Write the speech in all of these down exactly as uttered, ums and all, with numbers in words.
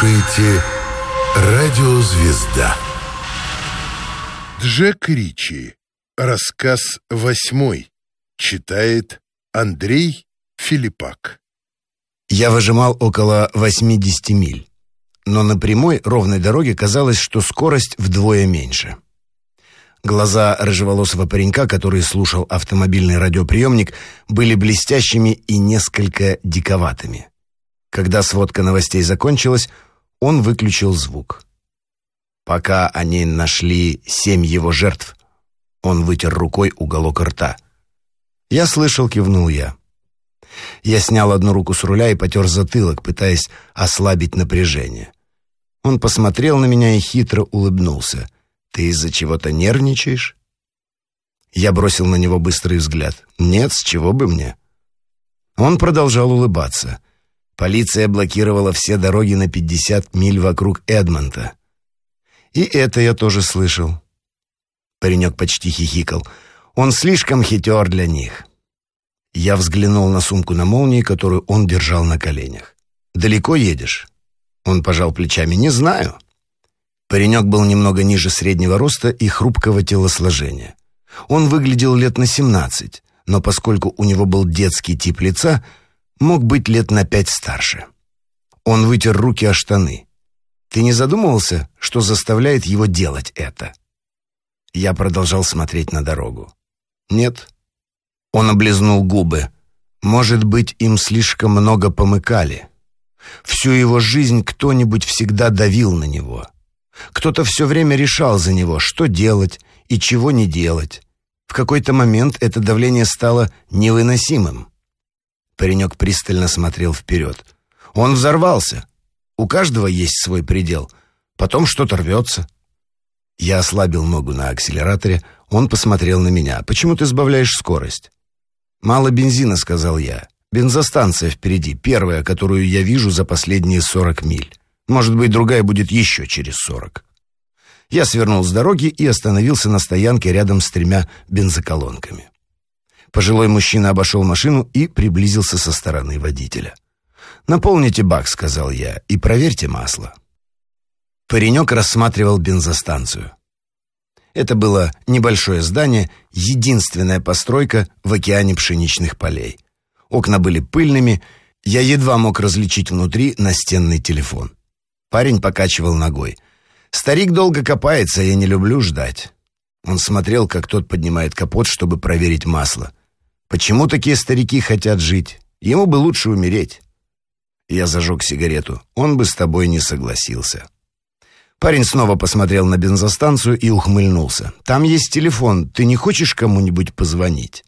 слушаете «Радио Звезда». Джек Ричи. Рассказ восьмой. Читает Андрей Филиппак. Я выжимал около восьмидесяти миль, но на прямой ровной дороге казалось, что скорость вдвое меньше. Глаза рыжеволосого паренька, который слушал автомобильный радиоприемник, были блестящими и несколько диковатыми. Когда сводка новостей закончилась, он выключил звук. Пока они нашли семь его жертв, он вытер рукой уголок рта. «Я слышал», — кивнул я. Я снял одну руку с руля и потер затылок, пытаясь ослабить напряжение. Он посмотрел на меня и хитро улыбнулся. «Ты из-за чего-то нервничаешь?» Я бросил на него быстрый взгляд. «Нет, с чего бы мне?» Он продолжал улыбаться. Полиция блокировала все дороги на пятьдесят миль вокруг Эдмонта. И это я тоже слышал. Паренек почти хихикал. Он слишком хитер для них. Я взглянул на сумку на молнии, которую он держал на коленях. «Далеко едешь?» Он пожал плечами. «Не знаю». Паренек был немного ниже среднего роста и хрупкого телосложения. Он выглядел лет на семнадцать, но поскольку у него был детский тип лица, мог быть лет на пять старше. Он вытер руки о штаны. «Ты не задумывался, что заставляет его делать это?» Я продолжал смотреть на дорогу. «Нет». Он облизнул губы. «Может быть, им слишком много помыкали. Всю его жизнь кто-нибудь всегда давил на него. Кто-то все время решал за него, что делать и чего не делать. В какой-то момент это давление стало невыносимым». Паренек пристально смотрел вперед. «Он взорвался. У каждого есть свой предел. Потом что-то рвется». Я ослабил ногу на акселераторе. Он посмотрел на меня. «Почему ты сбавляешь скорость?» «Мало бензина», — сказал я. «Бензостанция впереди, первая, которую я вижу за последние сорок миль. Может быть, другая будет еще через сорок». Я свернул с дороги и остановился на стоянке рядом с тремя бензоколонками. Пожилой мужчина обошел машину и приблизился со стороны водителя. «Наполните бак», — сказал я, — «и проверьте масло». Паренек рассматривал бензостанцию. Это было небольшое здание, единственная постройка в океане пшеничных полей. Окна были пыльными, я едва мог различить внутри настенный телефон. Парень покачивал ногой. «Старик долго копается, я не люблю ждать». Он смотрел, как тот поднимает капот, чтобы проверить масло. «Почему такие старики хотят жить? Ему бы лучше умереть». Я зажег сигарету. «Он бы с тобой не согласился». Парень снова посмотрел на бензостанцию и ухмыльнулся. «Там есть телефон. Ты не хочешь кому-нибудь позвонить?»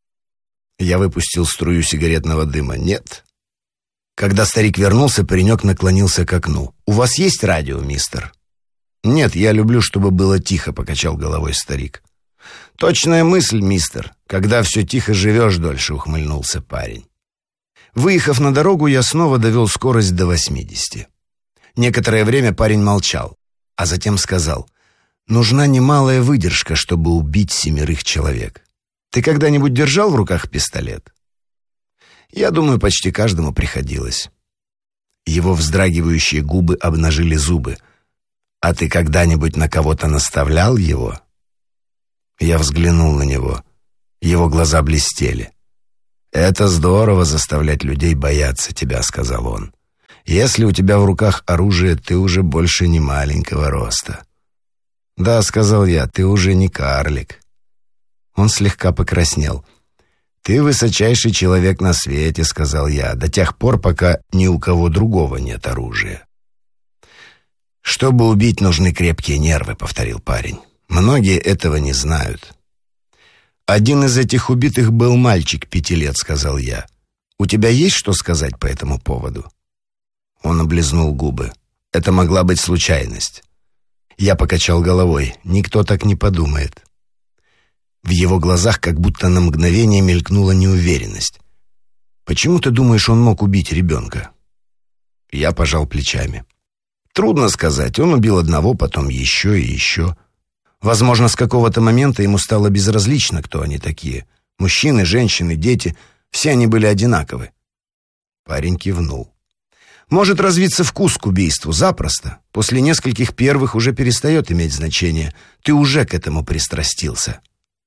Я выпустил струю сигаретного дыма. «Нет». Когда старик вернулся, паренек наклонился к окну. «У вас есть радио, мистер?» «Нет, я люблю, чтобы было тихо», — покачал головой старик. «Точная мысль, мистер. Когда все тихо, живешь дольше», — ухмыльнулся парень. Выехав на дорогу, я снова довел скорость до восьмидесяти. Некоторое время парень молчал, а затем сказал: «Нужна немалая выдержка, чтобы убить семерых человек. Ты когда-нибудь держал в руках пистолет?» Я думаю, почти каждому приходилось. Его вздрагивающие губы обнажили зубы. «А ты когда-нибудь на кого-то наставлял его?» Я взглянул на него. Его глаза блестели. «Это здорово заставлять людей бояться тебя», — сказал он. «Если у тебя в руках оружие, ты уже больше не маленького роста». «Да», — сказал я, — «ты уже не карлик». Он слегка покраснел. «Ты высочайший человек на свете», — сказал я, — «до тех пор, пока ни у кого другого нет оружия». «Чтобы убить, нужны крепкие нервы», — повторил парень. «Многие этого не знают». «Один из этих убитых был мальчик пяти лет», — сказал я. «У тебя есть что сказать по этому поводу?» Он облизнул губы. «Это могла быть случайность». Я покачал головой. «Никто так не подумает». В его глазах как будто на мгновение мелькнула неуверенность. «Почему ты думаешь, он мог убить ребенка?» Я пожал плечами. «Трудно сказать. Он убил одного, потом еще и еще. Возможно, с какого-то момента ему стало безразлично, кто они такие. Мужчины, женщины, дети. Все они были одинаковы». Парень кивнул. Может развиться вкус к убийству запросто. После нескольких первых уже перестает иметь значение. Ты уже к этому пристрастился.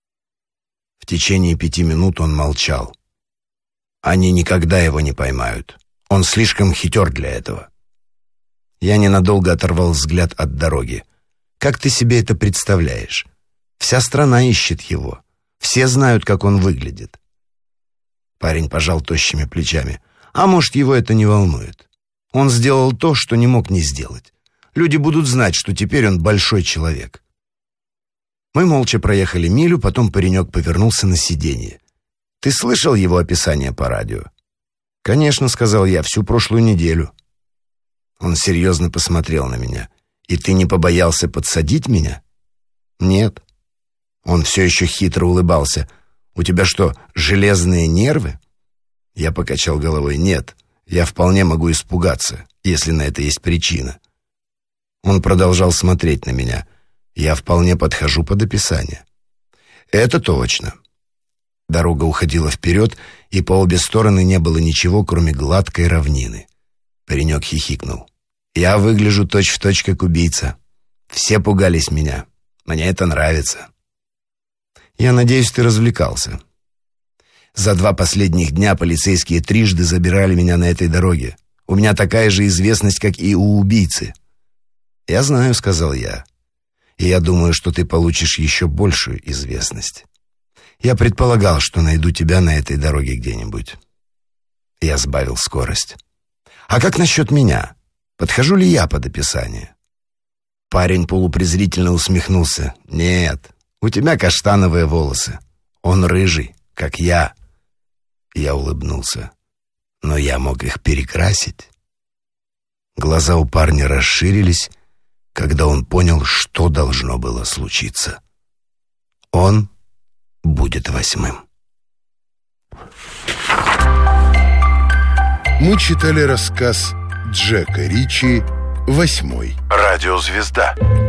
В течение пяти минут он молчал. Они никогда его не поймают. Он слишком хитер для этого. Я ненадолго оторвал взгляд от дороги. Как ты себе это представляешь? Вся страна ищет его. Все знают, как он выглядит. Парень пожал тощими плечами. А может, его это не волнует. Он сделал то, что не мог не сделать. Люди будут знать, что теперь он большой человек. Мы молча проехали милю, потом паренек повернулся на сиденье. «Ты слышал его описание по радио?» «Конечно», — сказал я, — «всю прошлую неделю». Он серьезно посмотрел на меня. «И ты не побоялся подсадить меня?» «Нет». Он все еще хитро улыбался. «У тебя что, железные нервы?» Я покачал головой. «Нет, я вполне могу испугаться, если на это есть причина». Он продолжал смотреть на меня. «Я вполне подхожу под описание». «Это точно». Дорога уходила вперед, и по обе стороны не было ничего, кроме гладкой равнины. Паренек хихикнул. «Я выгляжу точь-в-точь, как убийца. Все пугались меня. Мне это нравится». «Я надеюсь, ты развлекался». За два последних дня полицейские трижды забирали меня на этой дороге. У меня такая же известность, как и у убийцы. «Я знаю», — сказал я. «И я думаю, что ты получишь еще большую известность. Я предполагал, что найду тебя на этой дороге где-нибудь». Я сбавил скорость. «А как насчет меня? Подхожу ли я под описание?» Парень полупрезрительно усмехнулся. «Нет, у тебя каштановые волосы. Он рыжий, как я». Я улыбнулся. «Но я мог их перекрасить». Глаза у парня расширились, когда он понял, что должно было случиться. Он будет восьмым. Мы читали рассказ Джека Ричи «Восьмой». Радиозвезда.